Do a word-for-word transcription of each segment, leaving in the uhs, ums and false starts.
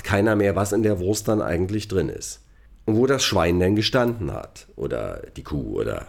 keiner mehr, was in der Wurst dann eigentlich drin ist. Und wo das Schwein denn gestanden hat. Oder die Kuh oder,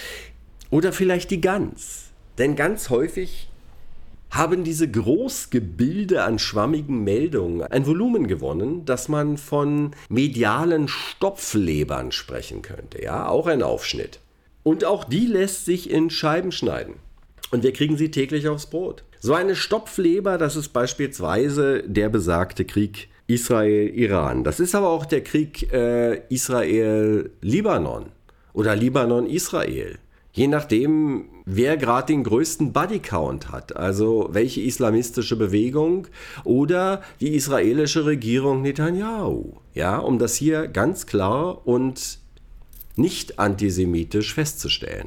oder vielleicht die Gans. Denn ganz häufig haben diese Großgebilde an schwammigen Meldungen ein Volumen gewonnen, dass man von medialen Stopflebern sprechen könnte. Ja, auch ein Aufschnitt. Und auch die lässt sich in Scheiben schneiden. Und wir kriegen sie täglich aufs Brot. So eine Stopfleber, das ist beispielsweise der besagte Krieg Israel-Iran. Das ist aber auch der Krieg äh, Israel-Libanon oder Libanon-Israel. Je nachdem, wer gerade den größten Bodycount hat, also welche islamistische Bewegung oder die israelische Regierung Netanyahu. Ja, um das hier ganz klar und nicht antisemitisch festzustellen.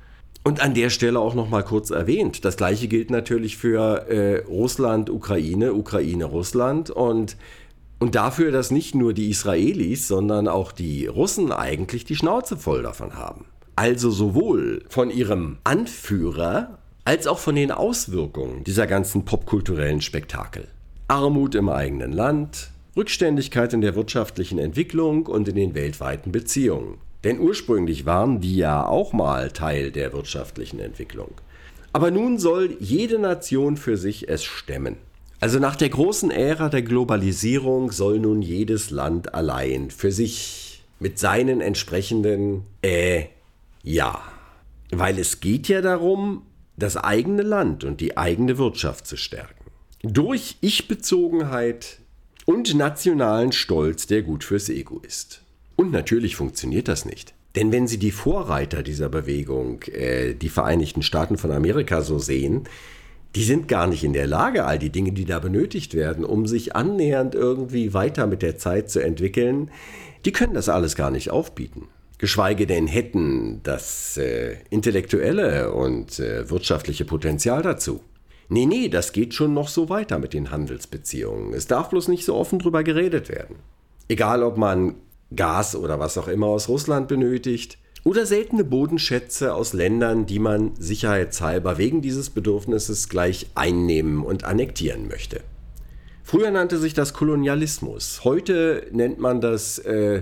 Und an der Stelle auch noch mal kurz erwähnt, das gleiche gilt natürlich für äh, Russland, Ukraine, Ukraine, Russland und, und dafür, dass nicht nur die Israelis, sondern auch die Russen eigentlich die Schnauze voll davon haben. Also sowohl von ihrem Anführer als auch von den Auswirkungen dieser ganzen popkulturellen Spektakel. Armut im eigenen Land, Rückständigkeit in der wirtschaftlichen Entwicklung und in den weltweiten Beziehungen. Denn ursprünglich waren die ja auch mal Teil der wirtschaftlichen Entwicklung. Aber nun soll jede Nation für sich es stemmen. Also nach der großen Ära der Globalisierung soll nun jedes Land allein für sich mit seinen entsprechenden äh, ja. Weil es geht ja darum, das eigene Land und die eigene Wirtschaft zu stärken. Durch Ich-Bezogenheit und nationalen Stolz, der gut fürs Ego ist. Und natürlich funktioniert das nicht. Denn wenn Sie die Vorreiter dieser Bewegung, äh, die Vereinigten Staaten von Amerika, so sehen, die sind gar nicht in der Lage, all die Dinge, die da benötigt werden, um sich annähernd irgendwie weiter mit der Zeit zu entwickeln, die können das alles gar nicht aufbieten. Geschweige denn hätten das äh, intellektuelle und äh, wirtschaftliche Potenzial dazu. Nee, nee, das geht schon noch so weiter mit den Handelsbeziehungen. Es darf bloß nicht so offen drüber geredet werden. Egal, ob man Gas oder was auch immer aus Russland benötigt oder seltene Bodenschätze aus Ländern, die man sicherheitshalber wegen dieses Bedürfnisses gleich einnehmen und annektieren möchte. Früher nannte sich das Kolonialismus, heute nennt man das, äh,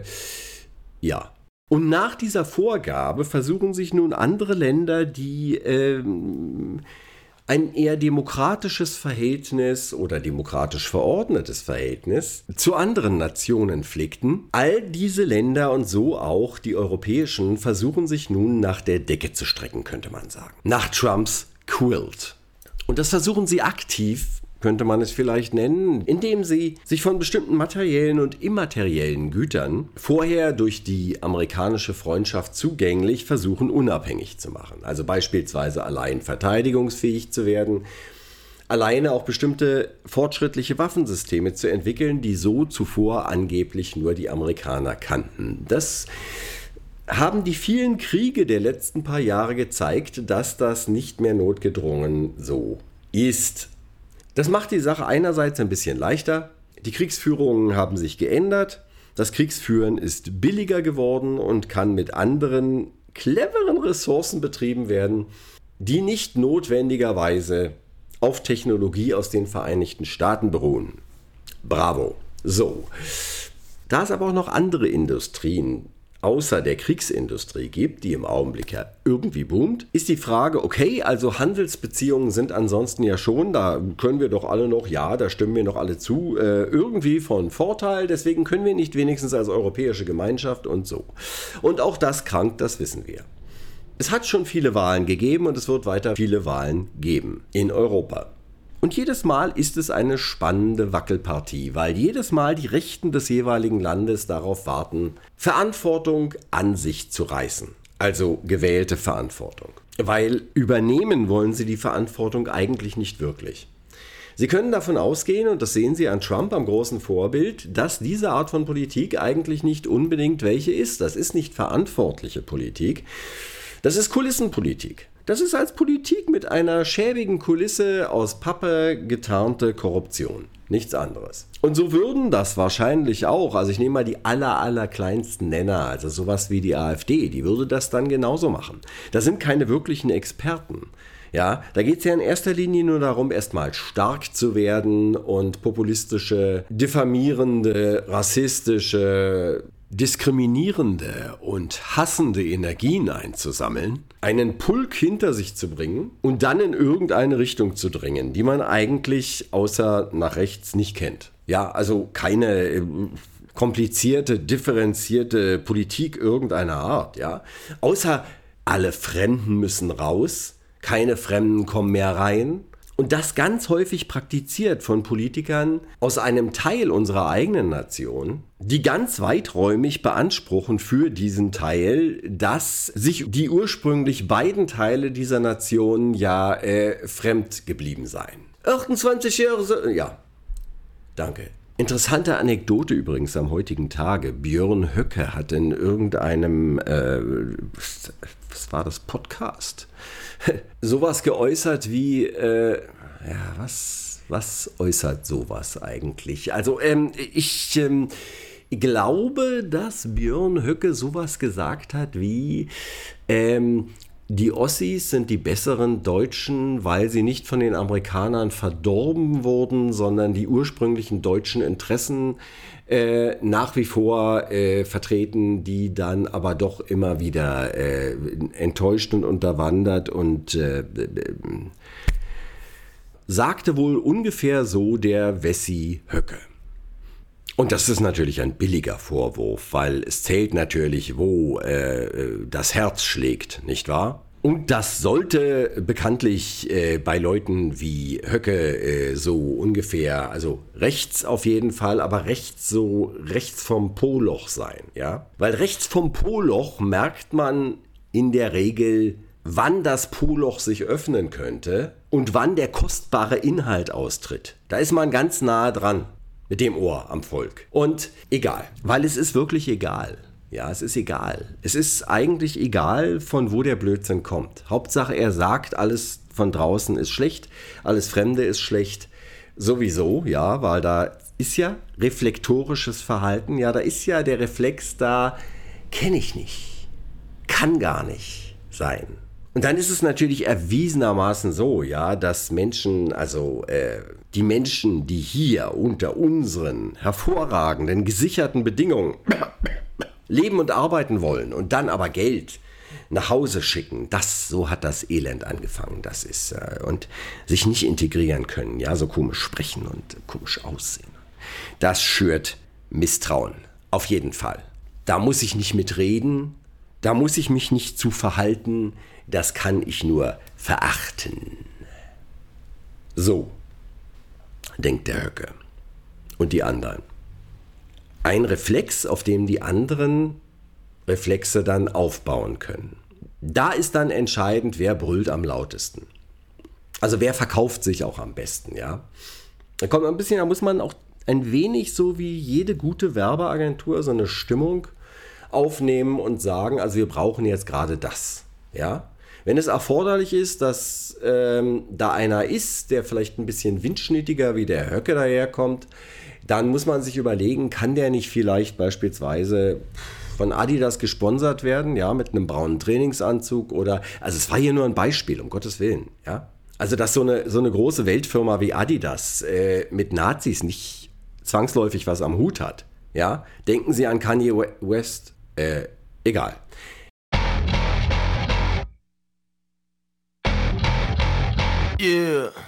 ja. Und nach dieser Vorgabe versuchen sich nun andere Länder, die ähm, ein eher demokratisches Verhältnis oder demokratisch verordnetes Verhältnis zu anderen Nationen pflegten. All diese Länder und so auch die europäischen versuchen sich nun nach der Decke zu strecken, könnte man sagen. Nach Trumps Quilt. Und das versuchen sie aktiv, könnte man es vielleicht nennen, indem sie sich von bestimmten materiellen und immateriellen Gütern vorher durch die amerikanische Freundschaft zugänglich versuchen, unabhängig zu machen. Also beispielsweise allein verteidigungsfähig zu werden, alleine auch bestimmte fortschrittliche Waffensysteme zu entwickeln, die so zuvor angeblich nur die Amerikaner kannten. Das haben die vielen Kriege der letzten paar Jahre gezeigt, dass das nicht mehr notgedrungen so ist. Das macht die Sache einerseits ein bisschen leichter. Die Kriegsführungen haben sich geändert. Das Kriegsführen ist billiger geworden und kann mit anderen cleveren Ressourcen betrieben werden, die nicht notwendigerweise auf Technologie aus den Vereinigten Staaten beruhen. Bravo. So. Da es aber auch noch andere Industrien außer der Kriegsindustrie gibt, die im Augenblick ja irgendwie boomt, ist die Frage, okay, also Handelsbeziehungen sind ansonsten ja schon, da können wir doch alle noch, ja, da stimmen wir noch alle zu, äh, irgendwie von Vorteil, deswegen können wir nicht wenigstens als europäische Gemeinschaft und so. Und auch das krankt, das wissen wir. Es hat schon viele Wahlen gegeben und es wird weiter viele Wahlen geben in Europa. Und jedes Mal ist es eine spannende Wackelpartie, weil jedes Mal die Rechten des jeweiligen Landes darauf warten, Verantwortung an sich zu reißen. Also gewählte Verantwortung. Weil übernehmen wollen sie die Verantwortung eigentlich nicht wirklich. Sie können davon ausgehen, und das sehen Sie an Trump am großen Vorbild, dass diese Art von Politik eigentlich nicht unbedingt welche ist. Das ist nicht verantwortliche Politik, das ist Kulissenpolitik. Das ist als Politik mit einer schäbigen Kulisse aus Pappe getarnte Korruption. Nichts anderes. Und so würden das wahrscheinlich auch, also ich nehme mal die aller, aller kleinsten Nenner, also sowas wie die AfD, die würde das dann genauso machen. Das sind keine wirklichen Experten. Ja, da geht es ja in erster Linie nur darum, erstmal stark zu werden und populistische, diffamierende, rassistische, diskriminierende und hassende Energien einzusammeln, einen Pulk hinter sich zu bringen und dann in irgendeine Richtung zu drängen, die man eigentlich außer nach rechts nicht kennt. Ja, also keine äh, komplizierte, differenzierte Politik irgendeiner Art, ja. Außer alle Fremden müssen raus, keine Fremden kommen mehr rein. Und das ganz häufig praktiziert von Politikern aus einem Teil unserer eigenen Nation, die ganz weiträumig beanspruchen für diesen Teil, dass sich die ursprünglich beiden Teile dieser Nation ja äh, fremd geblieben seien. achtundzwanzig Jahre, so, ja, danke. Interessante Anekdote übrigens am heutigen Tage. Björn Höcke hat in irgendeinem, äh, was war das, Podcast, sowas geäußert wie, äh, ja, was, was äußert sowas eigentlich? Also ähm, ich ähm, glaube, dass Björn Höcke sowas gesagt hat wie, ähm, die Ossis sind die besseren Deutschen, weil sie nicht von den Amerikanern verdorben wurden, sondern die ursprünglichen deutschen Interessen äh, nach wie vor äh, vertreten, die dann aber doch immer wieder äh, enttäuscht und unterwandert und äh, äh, sagte wohl ungefähr so der Wessi Höcke. Und das ist natürlich ein billiger Vorwurf, weil es zählt natürlich, wo äh, das Herz schlägt, nicht wahr? Und das sollte bekanntlich äh, bei Leuten wie Höcke äh, so ungefähr, also rechts auf jeden Fall, aber rechts so rechts vom Poloch sein, ja? Weil rechts vom Poloch merkt man in der Regel, wann das Poloch sich öffnen könnte und wann der kostbare Inhalt austritt. Da ist man ganz nah dran. Mit dem Ohr am Volk. Und egal, weil es ist wirklich egal. Ja, es ist egal. Es ist eigentlich egal, von wo der Blödsinn kommt. Hauptsache, er sagt, alles von draußen ist schlecht, alles Fremde ist schlecht. Sowieso, ja, weil da ist ja reflektorisches Verhalten. Ja, da ist ja der Reflex da, kenne ich nicht, kann gar nicht sein. Und dann ist es natürlich erwiesenermaßen so, ja, dass Menschen, also äh, die Menschen, die hier unter unseren hervorragenden, gesicherten Bedingungen leben und arbeiten wollen und dann aber Geld nach Hause schicken, das, so hat das Elend angefangen, das ist, äh, und sich nicht integrieren können, ja, so komisch sprechen und komisch aussehen. Das schürt Misstrauen, auf jeden Fall. Da muss ich nicht mitreden, da muss ich mich nicht zu verhalten, das kann ich nur verachten. So, denkt der Höcke und die anderen. Ein Reflex, auf dem die anderen Reflexe dann aufbauen können. Da ist dann entscheidend, wer brüllt am lautesten. Also wer verkauft sich auch am besten, ja. Da kommt ein bisschen, da muss man auch ein wenig so wie jede gute Werbeagentur so eine Stimmung aufnehmen und sagen, also wir brauchen jetzt gerade das, ja. Wenn es erforderlich ist, dass ähm, da einer ist, der vielleicht ein bisschen windschnittiger wie der Höcke daherkommt, dann muss man sich überlegen, kann der nicht vielleicht beispielsweise von Adidas gesponsert werden, ja, mit einem braunen Trainingsanzug oder, also es war hier nur ein Beispiel, um Gottes Willen, ja. Also dass so eine, so eine große Weltfirma wie Adidas äh, mit Nazis nicht zwangsläufig was am Hut hat, ja. Denken Sie an Kanye West, äh, egal. Yeah.